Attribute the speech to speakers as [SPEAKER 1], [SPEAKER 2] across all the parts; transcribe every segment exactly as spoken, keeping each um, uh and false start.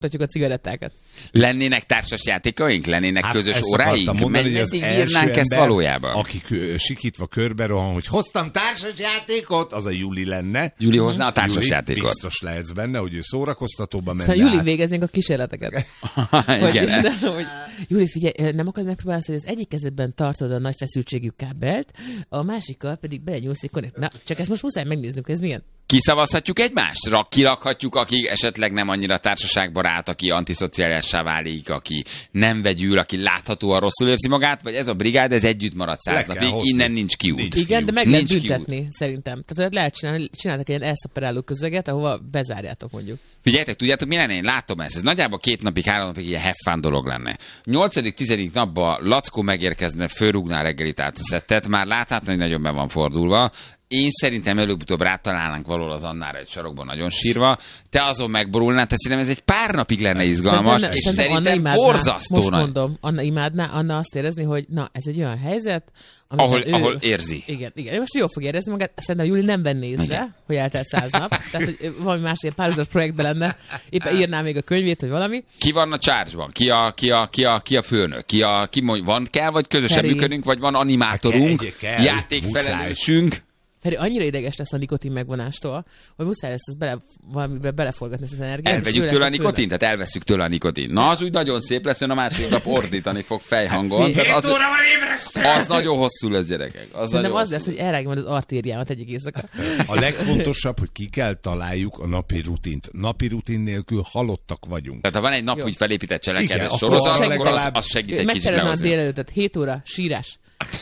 [SPEAKER 1] a cigarettákat.
[SPEAKER 2] Lennének társas játékaink? Lennének hát közös óráink?
[SPEAKER 3] Mondani,
[SPEAKER 2] meddig írnánk ezt valójában?
[SPEAKER 3] Aki sikítva körbe rohan, hogy hoztam társas játékot, az a Juli lenne.
[SPEAKER 2] Juli hozná a társas
[SPEAKER 3] Juli,
[SPEAKER 2] játékot.
[SPEAKER 3] Biztos lehetsz benne, hogy ő szórakoztatóba menne.
[SPEAKER 1] Szóval Juli végeznénk a kísérleteket.
[SPEAKER 2] hogy, Igen.
[SPEAKER 1] De, hogy, Juli, figyelj, nem akarod megpróbálni, hogy az egyik kezedben tartod a nagy feszültségű kábelt, a másikkal pedig belenyúlsz egy konnekt. Na, csak ezt most muszáj megnéznünk, ez milyen?
[SPEAKER 2] Kiszavazhatjuk egymást? Rak, kirakhatjuk, aki esetleg nem annyira társaságbarát, aki antiszociálisassá válik, aki nem vegyül, aki láthatóan rosszul érzi magát, vagy ez a brigád, ez együtt marad száz napig, innen nincs kiút.
[SPEAKER 3] Nincs
[SPEAKER 1] Igen,
[SPEAKER 3] kiút.
[SPEAKER 1] de meg lehet
[SPEAKER 2] Nincs
[SPEAKER 1] büntetni,
[SPEAKER 2] kiút.
[SPEAKER 1] szerintem. Tehát lehet csinálni, csináltak egy ilyen elszaperáló közeget, ahova bezárjátok mondjuk.
[SPEAKER 2] Figyeljetek, tudjátok, mi lenne? Én látom ezt. Ez nagyjából két napig, három napig ilyen have fun dolog lenne. nyolcadik tizedik napban Lackó megérkezne, fölrúgná reggelit át a szettet, már láthatni, hogy nagyon be van fordulva. Én szerintem előbb-utóbb rátalálnánk valahol az Annára egy sarokban nagyon sírva. Te azon megborulnál, tehát szerintem ez egy pár napig lenne izgalmas,
[SPEAKER 1] Szerintem,
[SPEAKER 2] és
[SPEAKER 1] szerintem
[SPEAKER 2] szerintem
[SPEAKER 1] Anna
[SPEAKER 2] borzasztó
[SPEAKER 1] most
[SPEAKER 2] nagy.
[SPEAKER 1] mondom, Anna imádná, Anna azt érezni, hogy na, ez egy olyan helyzet,
[SPEAKER 2] Ahol,
[SPEAKER 1] ő...
[SPEAKER 2] ahol érzi.
[SPEAKER 1] Igen, igen. Most jól fog érezni magát. Szerintem Júli nem venné észre, igen. hogy eltelt száz nap. Tehát, hogy valami más ilyen párhuzamos projektben lenne. Éppen írná még a könyvét, vagy valami.
[SPEAKER 2] Ki van a charge-ban? Ki a, ki a, ki a, ki a főnök? Ki a, ki mondja, van kell, vagy közösen
[SPEAKER 1] Feri.
[SPEAKER 2] működünk, vagy van animátorunk,
[SPEAKER 3] Kell, kell,
[SPEAKER 2] játékfelelősünk?
[SPEAKER 1] Feri annyira ideges lesz a nikotin megvonástól, hogy muszáj lesz ezt bele, valamibe beleforgatni ezt az energiát.
[SPEAKER 2] Elvegyük tőle a nikotin, tehát elveszük tőle a nikotin. Na, az úgy nagyon szép lesz, hogy a másik nap ordítani fog fejhangon.
[SPEAKER 3] Hát,
[SPEAKER 2] az, az nagyon hosszú lesz, gyerekek. Az
[SPEAKER 1] Szerintem az
[SPEAKER 2] hosszú.
[SPEAKER 1] lesz, hogy elrágja majd az artériámat egyik éjszaka.
[SPEAKER 3] A legfontosabb, hogy ki kell találjuk a napi rutint. Napi rutin nélkül halottak vagyunk.
[SPEAKER 2] Tehát ha van egy nap
[SPEAKER 1] Jó.
[SPEAKER 2] úgy felépített cselekedet
[SPEAKER 3] Igen,
[SPEAKER 2] sorozat,
[SPEAKER 3] akkor
[SPEAKER 2] akkor az,
[SPEAKER 3] legalább-
[SPEAKER 2] az segít egy kicsit
[SPEAKER 1] Megtervezem a
[SPEAKER 2] behozni.
[SPEAKER 1] délelőttet, hét óra, sírás.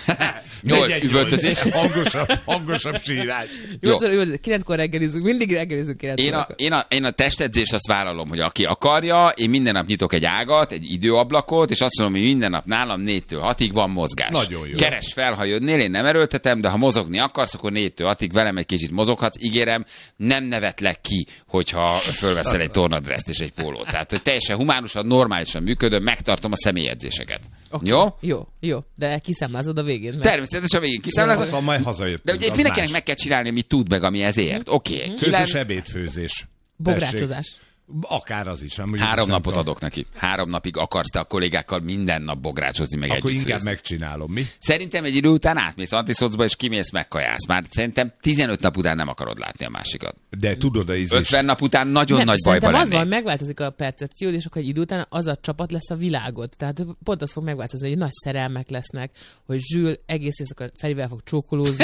[SPEAKER 2] Nyolc üvöltözés.
[SPEAKER 3] Hangosabb, hangosabb sírás.
[SPEAKER 1] nyolc óra üvöltözés, kilenckor reggelizünk, mindig reggelizünk kilenc
[SPEAKER 2] Én a,
[SPEAKER 1] órakor.
[SPEAKER 2] én, a, én a testedzést azt vállalom, hogy aki akarja, én minden nap nyitok egy ágat, egy időablakot, és azt mondom, hogy minden nap nálam négytől hatig van mozgás.
[SPEAKER 3] Nagyon jó.
[SPEAKER 2] Keres fel, ha jönnél, én nem erőltetem, de ha mozogni akarsz, akkor négytől hatig velem egy kicsit mozoghatsz. Ígérem, nem nevetlek ki, hogyha fölveszel egy tornadreszt és egy pólót. Tehát, hogy teljesen humánusan, normálisan működöm, megtartom a személyedzéseket.
[SPEAKER 1] Okay.
[SPEAKER 2] Jó?
[SPEAKER 1] Jó, jó, de kiszámlázod a végén. Mert...
[SPEAKER 2] Természetesen a végén kiszámlázod.
[SPEAKER 3] Szóval majd hazajöttünk.
[SPEAKER 2] De ugye itt
[SPEAKER 3] az
[SPEAKER 2] mindenkinek
[SPEAKER 3] más.
[SPEAKER 2] meg kell csinálni, amit tud meg, ami ezért. Oké. Okay.
[SPEAKER 3] Közös ebédfőzés.
[SPEAKER 1] Bográcsozás.
[SPEAKER 3] Tessék. Akár az is. Nem,
[SPEAKER 2] Három napot adok neki. Három napig akarsz te a kollégákkal minden nap bográcsozni, meg
[SPEAKER 3] Akkor
[SPEAKER 2] együtt
[SPEAKER 3] inkább
[SPEAKER 2] főzni.
[SPEAKER 3] megcsinálom, mi?
[SPEAKER 2] Szerintem egy idő után átmész antiszocba, és kimész, megkajász. Már szerintem tizenöt nap után nem akarod látni a másikat.
[SPEAKER 3] De tudod, ez is.
[SPEAKER 2] ötven nap után nagyon
[SPEAKER 1] Nem,
[SPEAKER 2] nagy bajba
[SPEAKER 1] szerintem az
[SPEAKER 2] lennék.
[SPEAKER 1] van, megváltozik a percepciód, és akkor egy idő után az a csapat lesz a világod. Tehát pont az fog megváltozni, hogy nagy szerelmek lesznek, hogy Zsül egész éjszaka Ferivel fog csókolózni.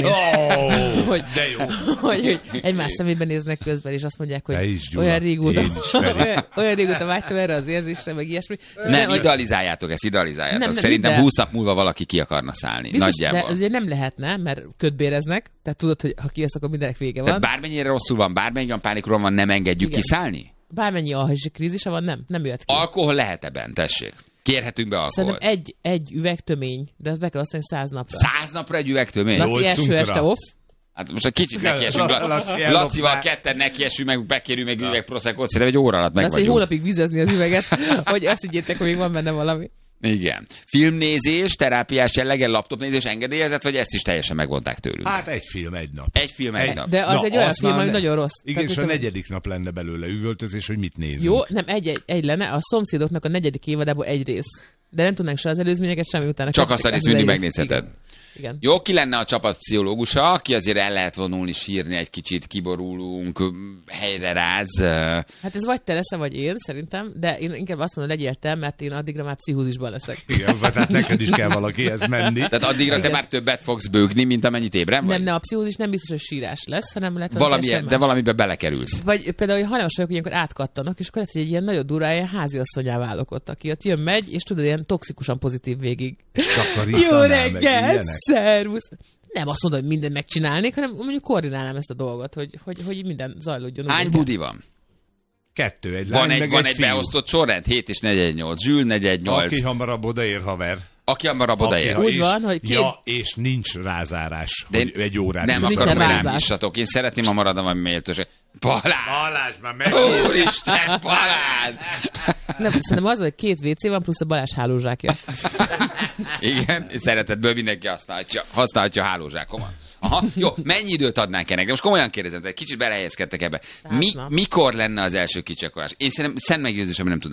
[SPEAKER 3] Oh,
[SPEAKER 1] hogy,
[SPEAKER 3] de jó.
[SPEAKER 1] hogy, hogy egymás szemében néznek közben, és azt mondják,
[SPEAKER 3] Te
[SPEAKER 1] hogy
[SPEAKER 3] is, Gyula.
[SPEAKER 1] olyan régóta,
[SPEAKER 3] Én is, Feri.
[SPEAKER 1] olyan, olyan régóta vágytam erre az érzésre, meg ilyesmi.
[SPEAKER 2] Nem,
[SPEAKER 1] hogy-
[SPEAKER 2] idealizáljátok ezt, idealizáljátok.
[SPEAKER 1] Nem, nem,
[SPEAKER 2] Szerintem
[SPEAKER 1] de-
[SPEAKER 2] húsz nap múlva valaki ki akarna szállni.
[SPEAKER 1] Biztos,
[SPEAKER 2] Nagyjából.
[SPEAKER 1] de azért nem lehetne, mert ködbéreznek, tehát tudod, hogy ha kijössz, akkor mindenek vége
[SPEAKER 2] Tehát
[SPEAKER 1] van.
[SPEAKER 2] bármennyire rosszul van, bármennyi pánikról van, nem engedjük
[SPEAKER 1] Igen.
[SPEAKER 2] kiszállni?
[SPEAKER 1] Bármennyi alhasi krízisa van, nem, nem jöhet ki.
[SPEAKER 2] Alkohol lehet ebben, tessék. Kérhetünk be alkoholt.
[SPEAKER 1] Szerintem egy, egy üveg tömény, de ezt be kell osztani száz napra.
[SPEAKER 2] Száz napra egy üvegtömény?
[SPEAKER 1] Laci
[SPEAKER 3] Nyolcunkra.
[SPEAKER 1] első este off.
[SPEAKER 2] Hát most egy kicsit nekiesünk.
[SPEAKER 3] La-
[SPEAKER 2] Laci
[SPEAKER 3] Laci
[SPEAKER 2] Lacival
[SPEAKER 3] ellopná.
[SPEAKER 2] ketten nekiesünk, meg bekérünk meg üveg proszekót, szerintem egy óra alatt meg
[SPEAKER 1] Laci egy
[SPEAKER 2] vagyunk.
[SPEAKER 1] hónapig vizezni az üveget, hogy azt higgyétek, hogy még van benne valami.
[SPEAKER 2] Igen. Filmnézés, terápiás jellegen, laptopnézés engedélyezett, vagy ezt is teljesen megvonták tőlünk?
[SPEAKER 3] Hát egy film, egy nap.
[SPEAKER 2] Egy film, egy nap.
[SPEAKER 1] De az
[SPEAKER 3] Na,
[SPEAKER 1] egy olyan
[SPEAKER 3] az
[SPEAKER 1] film,
[SPEAKER 3] már
[SPEAKER 1] ami
[SPEAKER 3] ne-
[SPEAKER 1] nagyon rossz.
[SPEAKER 3] Igen,
[SPEAKER 1] Tehát,
[SPEAKER 3] és a
[SPEAKER 1] hogy-
[SPEAKER 3] negyedik nap lenne belőle üvöltözés, hogy mit nézünk.
[SPEAKER 1] Jó, nem, egy, egy, egy lenne, a szomszédoknak a negyedik évadából egy rész. De nem tudnánk se az előzményeket, semmi utána.
[SPEAKER 2] Csak azt a részt
[SPEAKER 1] Ez
[SPEAKER 2] mindig
[SPEAKER 1] egy rész.
[SPEAKER 2] megnézheted.
[SPEAKER 1] Igen. Igen.
[SPEAKER 2] Jó, ki lenne a csapat pszichológusa, aki azért el lehet vonulni, sírni egy kicsit, kiborulunk, helyre ráz.
[SPEAKER 1] Hát ez vagy te leszel, vagy én, szerintem, de én inkább azt mondom, legyél te, mert én addigra már pszichózisban leszek.
[SPEAKER 3] Igen, tehát neked is kell valakihez menni.
[SPEAKER 2] Tehát addigra te
[SPEAKER 1] Igen.
[SPEAKER 2] már többet fogsz bőgni, mint amennyit ébren vagy?
[SPEAKER 1] Nem, nem, a pszichózis nem biztos, hogy sírás lesz, hanem lehet, hogy
[SPEAKER 2] Valami,
[SPEAKER 1] teljesen
[SPEAKER 2] de
[SPEAKER 1] más.
[SPEAKER 2] valamibe belekerülsz.
[SPEAKER 1] Vagy például, hogy hajlamos vagyok, hogy ilyenkor átkattanak, és akkor lehet, hogy egy ilyen nagyon durva, ilyen háziasszonyá válok ott, aki ott jön, megy, és tudod, ilyen toxikusan pozitív végig. Jó reggelt, szervusz! Nem azt mondom, hogy mindent megcsinálnék, hanem mondjuk koordinálnám ezt a dolgot, hogy, hogy, hogy minden zajlódjon.
[SPEAKER 2] Hány
[SPEAKER 1] úgy,
[SPEAKER 2] budi van?
[SPEAKER 3] Kettő, egy
[SPEAKER 2] Van
[SPEAKER 3] lány,
[SPEAKER 2] egy,
[SPEAKER 3] meg
[SPEAKER 2] van egy
[SPEAKER 3] fiú.
[SPEAKER 2] beosztott sorrend, hét és negyvennyolc, Zsül negyvennyolc,
[SPEAKER 3] Aki hamarabb odaér, haver.
[SPEAKER 2] aki hamarabb
[SPEAKER 3] Aki
[SPEAKER 2] odaér.
[SPEAKER 3] ha-
[SPEAKER 1] Úgy
[SPEAKER 3] és-
[SPEAKER 1] van, hogy két-
[SPEAKER 3] Ja, és nincs rázárás,
[SPEAKER 2] De
[SPEAKER 3] hogy egy órát.
[SPEAKER 2] Nem
[SPEAKER 1] Nincsen
[SPEAKER 2] akarom, hogy rám
[SPEAKER 1] rázás.
[SPEAKER 2] issatok. Én szeretném, ha maradom valami méltóság. Balázs!
[SPEAKER 3] Balázs, már meg.
[SPEAKER 2] Úristen, Balázs!
[SPEAKER 1] Nem, szerintem az, hogy két vé cé van, plusz a Balázs hálózsákja.
[SPEAKER 2] Igen, és szeretetből mindenki használhatja, használhatja a hálózsákomat. Aha, jó, mennyi időt adnánk ennek? De most komolyan kérdezem, de egy kicsit belehelyezkedtek ebbe. Mi, mikor lenne az első kicsakolás? Én szerintem szent meggyőződésem nem tudnám